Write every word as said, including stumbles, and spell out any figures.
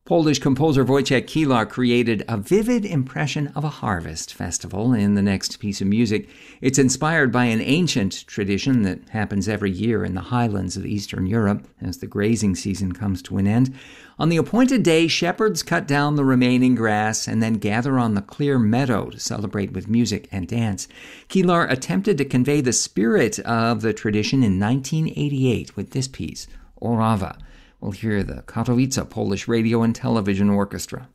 Polish composer Wojciech Kilar created a vivid impression of a harvest festival in the next piece of music. It's inspired by an ancient tradition that happens every year in the highlands of Eastern Europe as the grazing season comes to an end. On the appointed day, shepherds cut down the remaining grass and then gather on the clear meadow to celebrate with music and dance. Kilar attempted to convey the spirit of the tradition in nineteen eighty-eight with this piece, Orawa. We'll hear the Katowice Polish Radio and Television Orchestra.